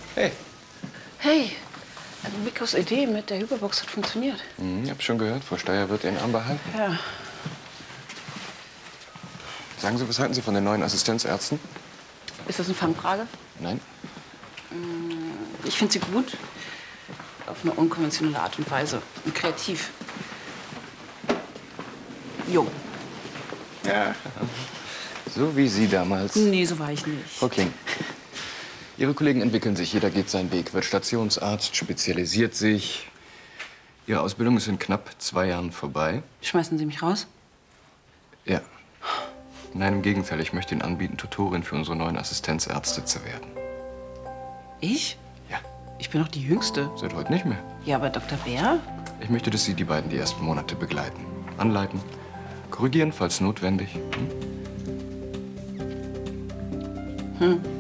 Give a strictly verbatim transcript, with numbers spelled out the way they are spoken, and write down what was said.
Hey. Hey, Mikos Idee mit der Hyperbox hat funktioniert. Hm, ich hab schon gehört, Frau Steyer wird Ihren Arm behalten. Ja. Sagen Sie, was halten Sie von den neuen Assistenzärzten? Ist das eine Fangfrage? Nein? Ich finde sie gut. Auf eine unkonventionelle Art und Weise. Und kreativ. Jung. Ja. So wie Sie damals. Nee, so war ich nicht. Frau Kling, Ihre Kollegen entwickeln sich. Jeder geht seinen Weg, wird Stationsarzt, spezialisiert sich. Ihre Ausbildung ist in knapp zwei Jahren vorbei. Schmeißen Sie mich raus? Ja. Nein, im Gegenteil. Ich möchte Ihnen anbieten, Tutorin für unsere neuen Assistenzärzte zu werden. Ich? Ja. Ich bin doch die Jüngste. Seit heute nicht mehr. Ja, aber Doktor Bär? Ich möchte, dass Sie die beiden die ersten Monate begleiten. Anleiten, korrigieren, falls notwendig. Hm? Hm.